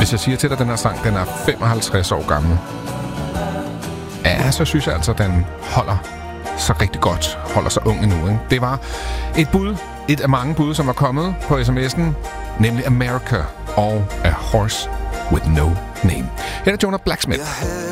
Hvis jeg siger til dig, at den her sang, den er 55 år gammel, ja, så synes jeg altså, at den holder så rigtig godt. Holder sig ung endnu, ikke? Det var et bud, et af mange bud, som var kommet på sms'en, nemlig America og A Horse With No Name. Her er Jonah Blacksmith.